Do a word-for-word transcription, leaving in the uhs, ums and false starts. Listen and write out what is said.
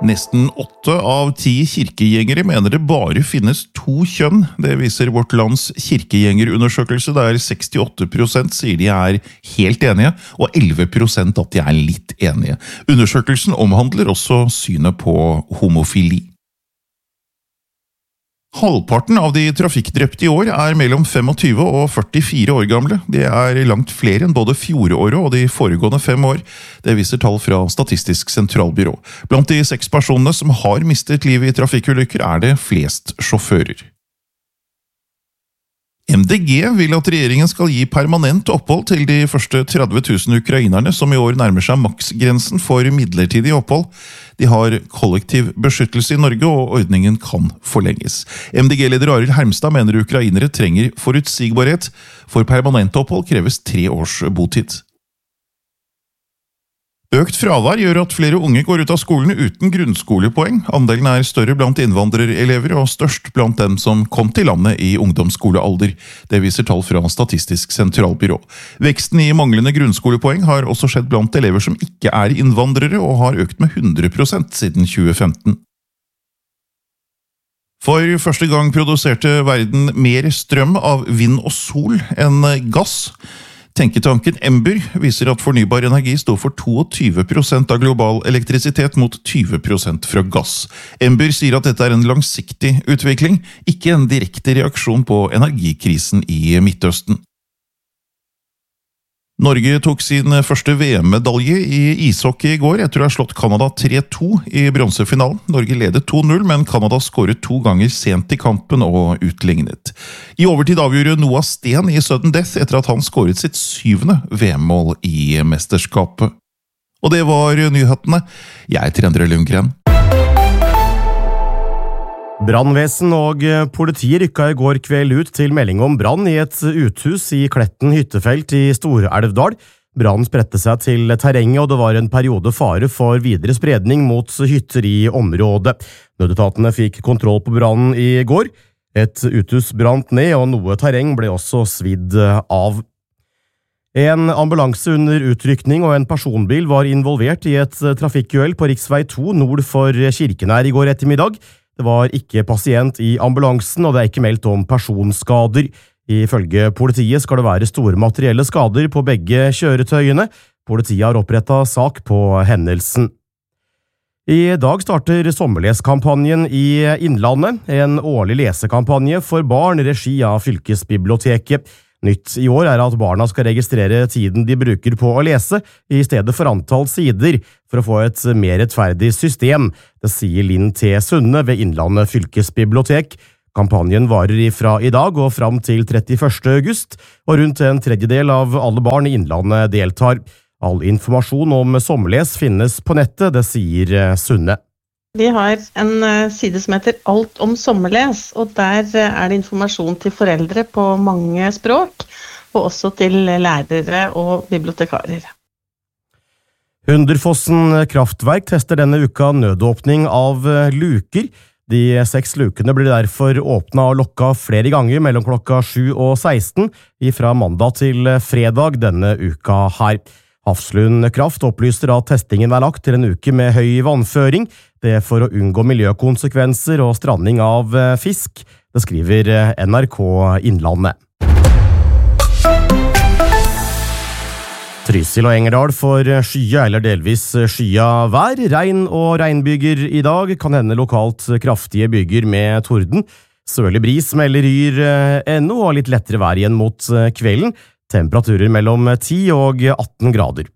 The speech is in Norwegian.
Nesten åtte av ti kirkegjengere mener det bare finnes to kjønn. Det viser Vårt Lands kirkegjengerundersøkelse, der sekstiåtte prosent sier de er helt enige, og elleve prosent at de er litt enige. Undersøkelsen omhandler også synet på homofili. Halvparten av de trafikkdrepte i år er mellom tjuefem og førtifire år gamle. Det er langt flere enn både fjoråret og de foregående fem år. Det viser tall fra Statistisk sentralbyrå. Blant de seks personene som har mistet livet i trafikkulykker er det flest sjåfører. M D G vil at regjeringen skal gi permanent opphold til de første tretti tusen ukrainerne som i år nærmer seg maksgrensen for midlertidig opphold. De har kollektiv beskyttelse i Norge, og ordningen kan forlenges. M D G-leder Arild Hermstad mener ukrainere trenger forutsigbarhet. For permanent opphold kreves tre års botid. Økt fravær gjør at flere unge går ut av skolen uten grunnskolepoeng. Andelen er større blant innvandrerelever og størst blant dem som kom til landet i ungdomsskolealder. Det viser tall fra Statistisk sentralbyrå. Veksten i manglende grunnskolepoeng har også skjedd blant elever som ikke er innvandrere, og har økt med hundre prosent siden tjue femten. For første gang produserte verden mer strøm av vind og sol enn gass. Tenketanken Ember viser at fornybar energi står for tjueto prosent av global elektrisitet mot tjue prosent fra gass. Ember sier at dette er en langsiktig utvikling, ikke en direkte reaksjon på energikrisen i Midtøsten. Norge tok sin første V M-medalje i ishockey i går etter å ha slått Canada tre to i bronsefinalen. Norge ledet to null, men Canada skåret to ganger sent i kampen og utlignet. I overtid avgjorde Noah Sten i sudden death etter at han skåret sitt syvende V M-mål i mesterskapet. Og det var nyhetene. Jeg heter Endre Lundgren. Brannvesen og politiet rykka i går kveld ut til melding om brann i et uthus i Kletten hyttefelt i Stor-Elvdal. Brannen spredte seg til terrenget, og det var en periode fare for videre spredning mot hytter i området. Nødetatene fikk kontroll på brannen i går. Et uthus brant ned, og noe terreng ble også svidd av. En ambulanse under utrykning og en personbil var involvert i et trafikkuhell på riksvei to nord for Kirkenær i går ettermiddag. Det var ikke pasient i ambulansen, og det er ikke meldt om personskader. Ifølge politiet skal det være store materielle skader på begge kjøretøyene. Politiet har opprettet sak på hendelsen. I dag starter sommerleskampanjen i Innlandet, en årlig lesekampanje for barn i regi av fylkesbiblioteket. Nytt i år er at barna skal registrere tiden de bruker på å lese, i stedet for antall sider, for å få et mer rettferdig system. Det sier Linn T. Sunne ved Innlandet fylkesbibliotek. Kampanjen varer fra i dag og fram til trettiførste august, og rundt en tredjedel av alle barn i Innlandet deltar. All informasjon om sommerles finnes på nettet, det sier Sunne. Vi har en side som heter Alt om sommerles, og der er det informasjon til foreldre på mange språk, og også til lærere og bibliotekarer. Hunderfossen kraftverk tester denne uka nødåpning av luker. De seks lukene blir derfor åpnet og lukket flere ganger mellom klokka sju og seksten, fra mandag til fredag denne uka her. Hafslund Kraft opplyser at testingen er lagt til en uke med høy vannføring, det for å unngå miljøkonsekvenser og stranding av fisk. Det skriver N R K Innlandet. Trysil og Engerdal får skya eller delvis skya vær. Regn og regnbyger i dag, kan hende lokalt kraftige byger med torden. Sørlig bris melder Yr ennå, og litt lettere vær igjen mot kvelden. Temperaturer mellom ti og atten grader.